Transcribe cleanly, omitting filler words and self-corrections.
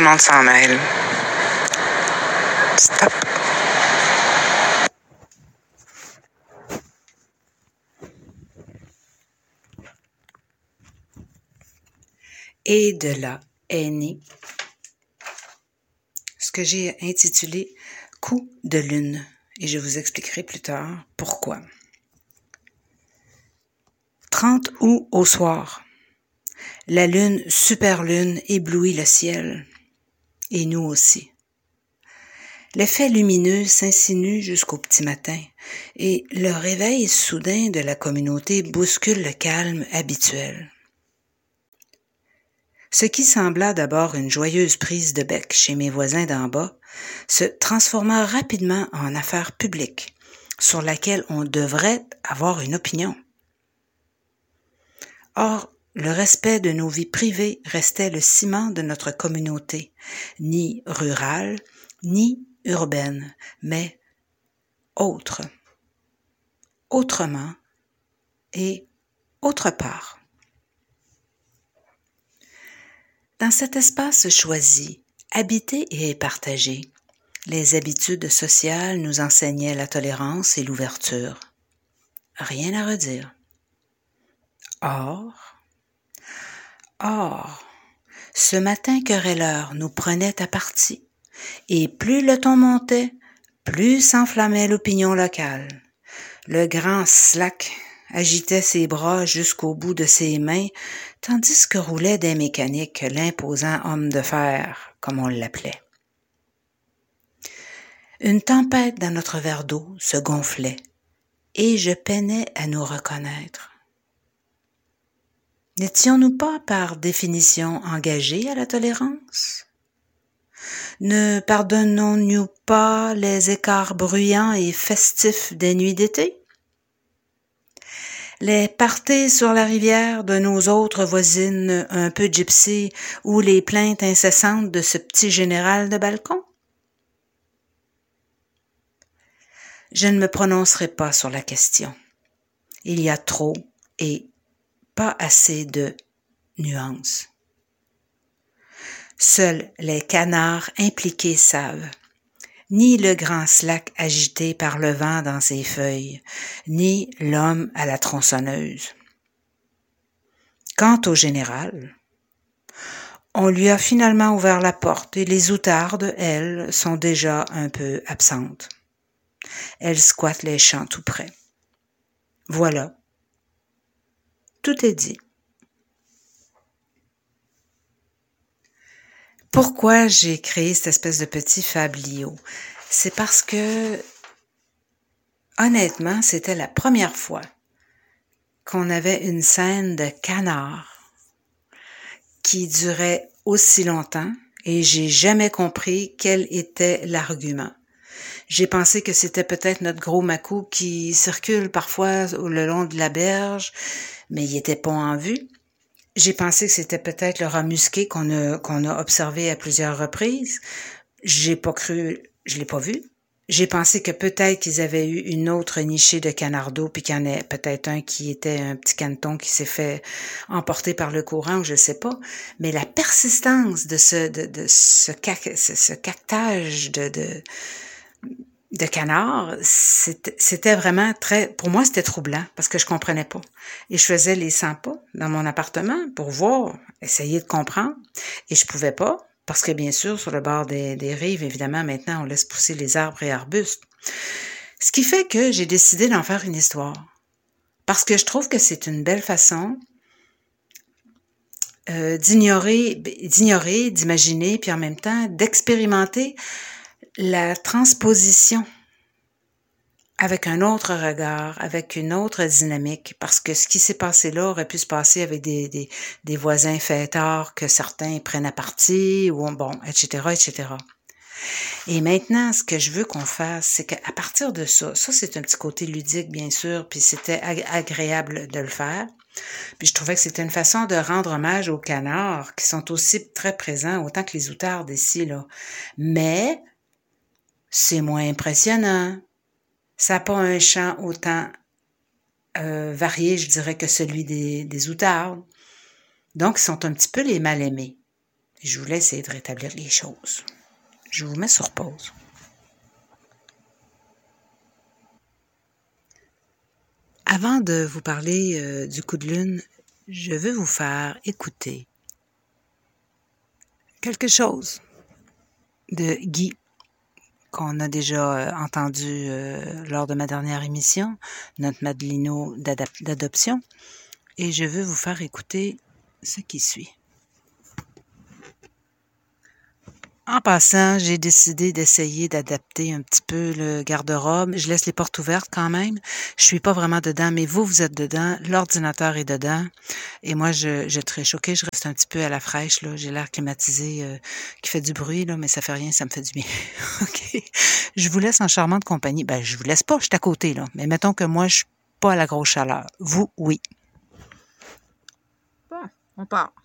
le monde s'en mêle. Stop. Et de là est né ce que j'ai intitulé « Coup de lune » et je vous expliquerai plus tard pourquoi. 30 août au soir, la lune, super lune, éblouit le ciel, et nous aussi. L'effet lumineux s'insinue jusqu'au petit matin, et le réveil soudain de la communauté bouscule le calme habituel. Ce qui sembla d'abord une joyeuse prise de bec chez mes voisins d'en bas se transforma rapidement en affaire publique, sur laquelle on devrait avoir une opinion. Or, le respect de nos vies privées restait le ciment de notre communauté, ni rurale, ni urbaine, mais autre, autrement et autre part. Dans cet espace choisi, habité et partagé, les habitudes sociales nous enseignaient la tolérance et l'ouverture. Rien à redire. Or, ce matin querelleur nous prenait à partie, et plus le ton montait, plus s'enflammait l'opinion locale. Le grand Slack agitait ses bras jusqu'au bout de ses mains, tandis que roulait des mécaniques l'imposant homme de fer, comme on l'appelait. Une tempête dans notre verre d'eau se gonflait, et je peinais à nous reconnaître. N'étions-nous pas, par définition, engagés à la tolérance? Ne pardonnons-nous pas les écarts bruyants et festifs des nuits d'été? Les parties sur la rivière de nos autres voisines un peu gypsy ou les plaintes incessantes de ce petit général de balcon? Je ne me prononcerai pas sur la question. Il y a trop et pas assez de nuances. Seuls les canards impliqués savent. Ni le grand Slack agité par le vent dans ses feuilles, ni l'homme à la tronçonneuse. Quant au général, on lui a finalement ouvert la porte et les outardes, elles, sont déjà un peu absentes. Elles squattent les champs tout près. Voilà. Tout est dit. Pourquoi j'ai créé cette espèce de petit fabliau? C'est parce que, honnêtement, c'était la première fois qu'on avait une scène de canard qui durait aussi longtemps et j'ai jamais compris quel était l'argument. J'ai pensé que c'était peut-être notre gros macou qui circule parfois le long de la berge, mais il était pas en vue. J'ai pensé que c'était peut-être le rat musqué qu'on a observé à plusieurs reprises. J'ai pas cru, je l'ai pas vu. J'ai pensé que peut-être qu'ils avaient eu une autre nichée de canardeaux, puis qu'il y en a peut-être un qui était un petit caneton qui s'est fait emporter par le courant, ou je sais pas. Mais la persistance de ce cactage de canards, c'était vraiment pour moi, c'était troublant parce que je comprenais pas. Et je faisais les 100 pas dans mon appartement pour voir, essayer de comprendre. Et je pouvais pas parce que bien sûr, sur le bord des rives, évidemment, maintenant, on laisse pousser les arbres et arbustes. Ce qui fait que j'ai décidé d'en faire une histoire. Parce que je trouve que c'est une belle façon d'ignorer, d'imaginer, puis en même temps, d'expérimenter la transposition avec un autre regard, avec une autre dynamique, parce que ce qui s'est passé là aurait pu se passer avec des voisins fêtards que certains prennent à partie, ou bon, etc., etc. Et maintenant, ce que je veux qu'on fasse, c'est qu'à partir de ça c'est un petit côté ludique, bien sûr, puis c'était agréable de le faire. Puis je trouvais que c'était une façon de rendre hommage aux canards, qui sont aussi très présents, autant que les outardes ici, là. Mais c'est moins impressionnant. Ça n'a pas un chant autant varié, je dirais, que celui des outardes. Donc, ils sont un petit peu les mal-aimés. Je voulais essayer de rétablir les choses. Je vous mets sur pause. Avant de vous parler du coup de lune, je veux vous faire écouter quelque chose de Guy qu'on a déjà entendu lors de ma dernière émission, notre Madelino d'adoption, et je veux vous faire écouter ce qui suit. En passant, j'ai décidé d'essayer d'adapter un petit peu le garde-robe. Je laisse les portes ouvertes quand même. Je suis pas vraiment dedans, mais vous êtes dedans. L'ordinateur est dedans. Et moi, je suis très choquée. Je reste un petit peu à la fraîche, là. J'ai l'air climatisé qui fait du bruit, là, mais ça fait rien, ça me fait du bien. OK. Je vous laisse en charmante compagnie. Ben, je vous laisse pas, je suis à côté, là. Mais mettons que moi, je suis pas à la grosse chaleur. Vous, oui. Bon, on part.